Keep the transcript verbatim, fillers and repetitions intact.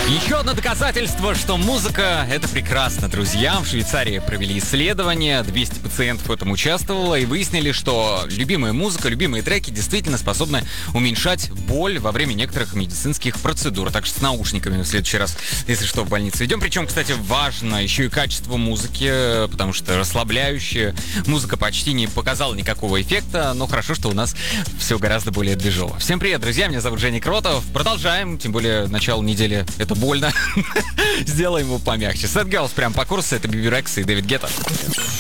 Еще одно доказательство, что музыка — это прекрасно, друзья. В Швейцарии провели исследование, двести пациентов в этом участвовало, и выяснили, что любимая музыка, любимые треки действительно способны уменьшать боль во время некоторых медицинских процедур. Так что с наушниками в следующий раз, если что, в больницу идем. Причем, кстати, важно еще и качество музыки, потому что расслабляющая музыка почти не показала никакого эффекта, но хорошо, что у нас все гораздо более движово. Всем привет, друзья, меня зовут Женя Кротов. Продолжаем, тем более начало недели — это больно. Сделаем его помягче. Sad Girls прям по курсу, это Биби Рекс и Дэвид Гетта.